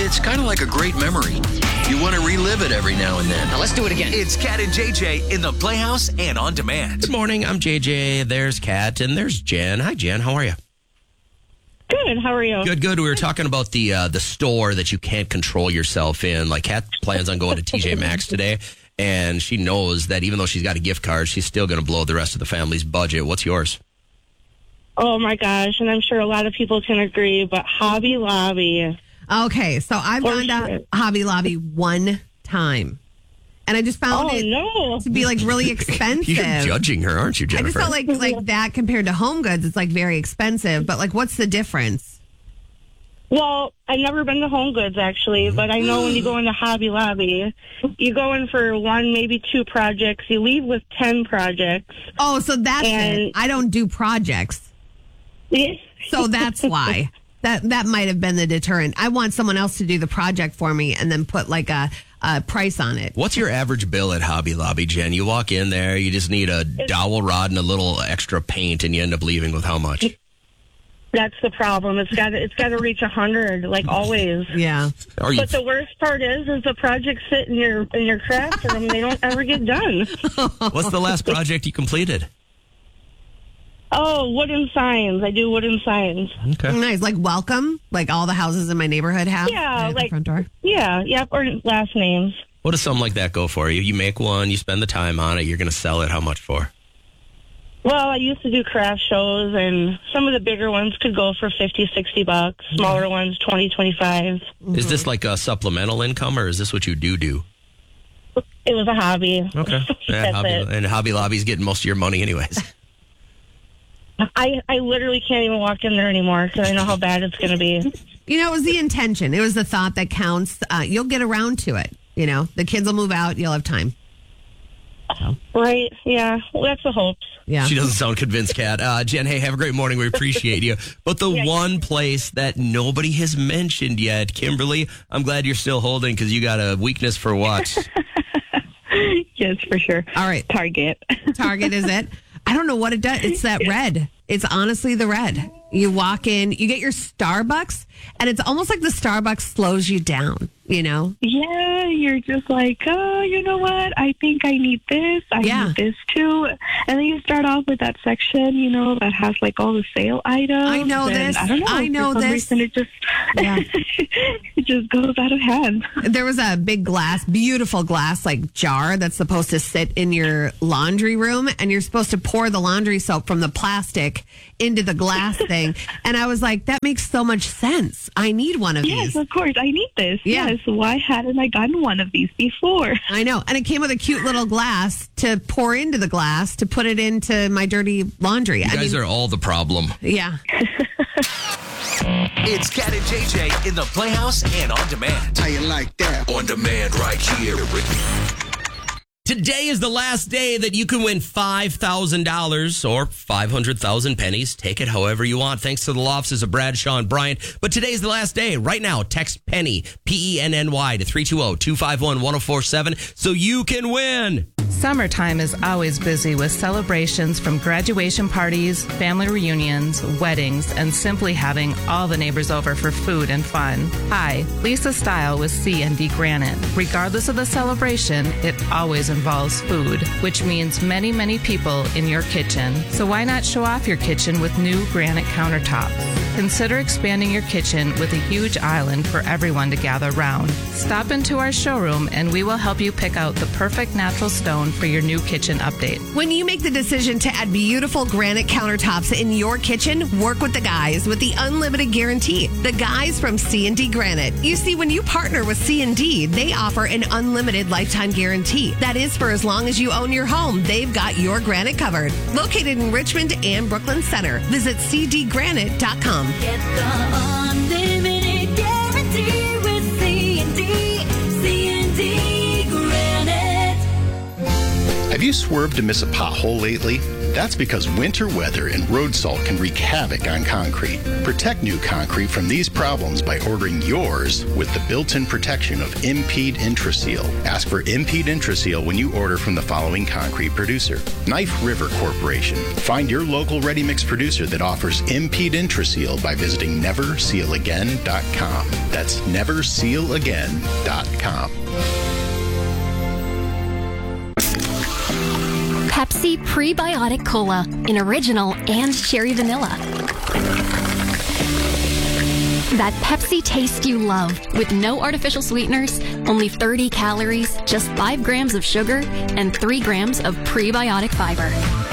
it's kind of like a great memory. You want to relive it every now and then. Now let's do it again. It's Kat and JJ in the Playhouse and on demand. Good morning. I'm JJ. There's Kat, and there's Jen. Hi, Jen. How are you? Good. How are you? Good. We were talking about the store that you can't control yourself in. Like, Kat plans on going to TJ Maxx today, and she knows that even though she's got a gift card, she's still going to blow the rest of the family's budget. What's yours? Oh, my gosh. And I'm sure a lot of people can agree, but Hobby Lobby. Okay, so I've gone to Hobby Lobby one time. And I just found it to be like really expensive. You're judging her, aren't you, Jennifer? I just felt like that compared to Home Goods, it's like very expensive. But like, what's the difference? Well, I've never been to Home Goods actually, but I know when you go into Hobby Lobby, you go in for one, maybe two projects. You leave with 10 projects. Oh, so that's it. I don't do projects. So that's why. That might have been the deterrent. I want someone else to do the project for me and then put like a price on it. What's your average bill at Hobby Lobby, Jen? You walk in there, you just need a dowel rod and a little extra paint, and you end up leaving with how much? That's the problem. It's got to reach 100, like always. Yeah. But the worst part is the projects sit in your craft room. They don't ever get done. What's the last project you completed? Oh, wooden signs. I do wooden signs. Okay. Nice. Like welcome? Like all the houses in my neighborhood have? Yeah. Like the front door? Yeah. Or last names. What does something like that go for? You make one, you spend the time on it, you're going to sell it. How much for? Well, I used to do craft shows, and some of the bigger ones could go for $50, $60. Smaller ones, $20, $25. Is this like a supplemental income, or is this what you do? It was a hobby. Okay. That's it. And Hobby Lobby's getting most of your money anyways. I literally can't even walk in there anymore because I know how bad it's going to be. You know, it was the intention. It was the thought that counts. You'll get around to it. You know, the kids will move out. You'll have time. So. Right. Yeah. Well, that's the hopes. Yeah. She doesn't sound convinced, Kat. Jen, hey, have a great morning. We appreciate you. But the one place that nobody has mentioned yet, Kimberly, I'm glad you're still holding because you got a weakness for what? Yes, for sure. All right. Target. Target is it? I don't know what it does. It's that red. It's honestly the red. You walk in, you get your Starbucks, and it's almost like the Starbucks slows you down, you know? Yeah, you're just like, oh, you know what? I think I need this. I need this too. And then you start off with that section, you know, that has like all the sale items. I know this. I don't know. I know for some this. reason, it just goes out of hand. There was a big glass, beautiful glass, like jar that's supposed to sit in your laundry room, and you're supposed to pour the laundry soap from the plastic into the glass thing. And I was like, that makes so much sense. I need one of these. Yes, of course. I need this. Yeah. Yes. Why hadn't I gotten one of these before? I know. And it came with a cute little glass to pour into the glass to put it into my dirty laundry. You guys are all the problem. Yeah. It's Kat and JJ in the Playhouse and on demand. How you like that? On demand right here. Today is the last day that you can win $5,000 or 500,000 pennies. Take it however you want. Thanks to the law offices of Bradshaw and Bryant. But today's the last day. Right now, text PENNY, PENNY to 320-251-1047 so you can win. Summertime is always busy with celebrations from graduation parties, family reunions, weddings, and simply having all the neighbors over for food and fun. Hi, Lisa Style with C&D Granite. Regardless of the celebration, it always involves food, which means many, many people in your kitchen. So why not show off your kitchen with new granite countertops? Consider expanding your kitchen with a huge island for everyone to gather around. Stop into our showroom and we will help you pick out the perfect natural stone for your new kitchen update. When you make the decision to add beautiful granite countertops in your kitchen, work with the guys with the unlimited guarantee. The guys from C&D Granite. You see, when you partner with C&D, they offer an unlimited lifetime guarantee. That is for as long as you own your home. They've got your granite covered. Located in Richmond and Brooklyn Center. Visit cdgranite.com. Get the unlimited guarantee with C&D Granite. Have you swerved to miss a pothole lately? That's because winter weather and road salt can wreak havoc on concrete. Protect new concrete from these problems by ordering yours with the built-in protection of Impede Intraseal. Ask for Impede Intraseal when you order from the following concrete producer: Knife River Corporation. Find your local ready-mix producer that offers Impede Intraseal by visiting NeverSealAgain.com. That's NeverSealAgain.com. Pepsi Prebiotic Cola in original and cherry vanilla. That Pepsi taste you love with no artificial sweeteners, only 30 calories, just 5 grams of sugar, and 3 grams of prebiotic fiber.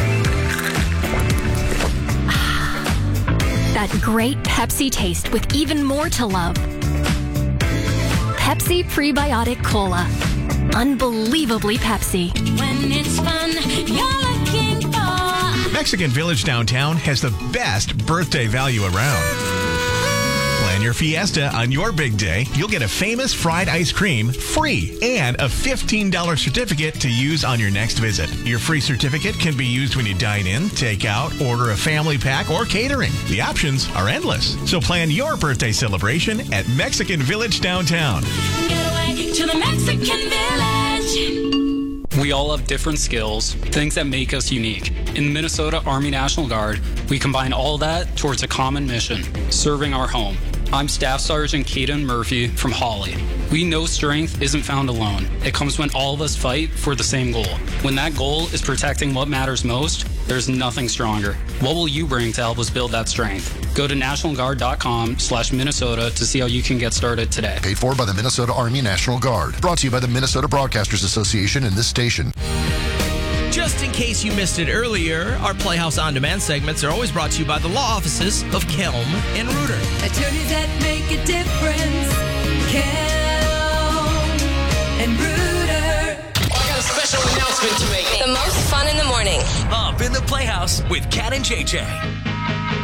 That great Pepsi taste with even more to love. Pepsi Prebiotic Cola. Unbelievably Pepsi. When it's fun, you're looking for Mexican Village downtown has the best birthday value around. Plan your fiesta on your big day. You'll get a famous fried ice cream free and a $15 certificate to use on your next visit. Your free certificate can be used when you dine in, take out, order a family pack, or catering. The options are endless. So plan your birthday celebration at Mexican Village downtown. Get away to the Mexican Village. We all have different skills, things that make us unique. In the Minnesota Army National Guard, we combine all that towards a common mission, serving our home. I'm Staff Sergeant Caden Murphy from Hawley. We know strength isn't found alone. It comes when all of us fight for the same goal. When that goal is protecting what matters most, there's nothing stronger. What will you bring to help us build that strength? Go to nationalguard.com/Minnesota to see how you can get started today. Paid for by the Minnesota Army National Guard. Brought to you by the Minnesota Broadcasters Association and this station. Just in case you missed it earlier, our Playhouse On Demand segments are always brought to you by the law offices of Kelm and Reuter. Attorneys that make a difference. Kelm and Reuter. I got a special announcement to make. The most fun in the morning. Up in the Playhouse with Kat and JJ.